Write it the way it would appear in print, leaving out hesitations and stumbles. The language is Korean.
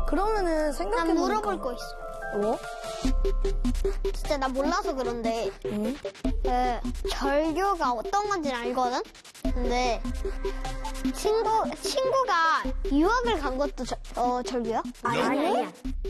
그러면은 난 생각해보니까. 물어볼 거 있어. 뭐? 진짜 나 몰라서 그런데 절교가 어떤 건지는 알거든? 근데 친구가 유학을 간 것도 절교야? 아니야.